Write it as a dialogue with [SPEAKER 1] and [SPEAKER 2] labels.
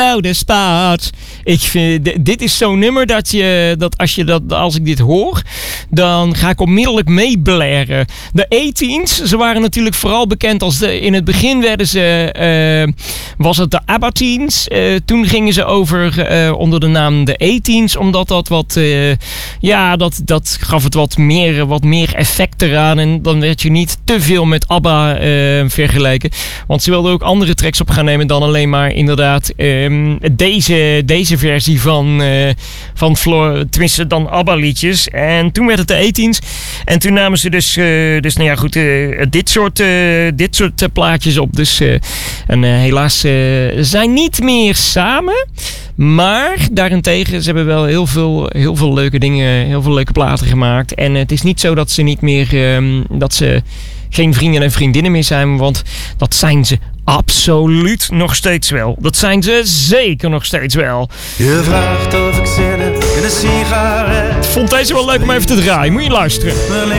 [SPEAKER 1] oude spot. Ik vind, dit is zo'n nummer als ik dit hoor, dan ga ik onmiddellijk meeblaren. De A-Teens, ze waren natuurlijk vooral bekend als in het begin was het de ABBA-teens. Toen gingen ze over onder de naam de A-Teens, omdat dat dat gaf het wat meer effect eraan en dan werd je niet te veel met ABBA vergeleken. Want ze wilden ook andere tracks op gaan nemen dan alleen maar inderdaad deze versie van Floor, tenminste dan ABBA-liedjes. En toen werd het de A-Teens. En toen namen ze dit soort plaatjes op. Dus helaas zijn niet meer samen. Maar daarentegen, ze hebben wel heel veel leuke dingen, heel veel leuke platen gemaakt. En het is niet zo dat ze niet meer, dat ze geen vrienden en vriendinnen meer zijn. Want dat zijn ze absoluut nog steeds wel. Dat zijn ze zeker nog steeds wel.
[SPEAKER 2] Je vraagt of ik zin heb in een sigaret.
[SPEAKER 1] Ik vond deze wel leuk om even te draaien. Moet je luisteren.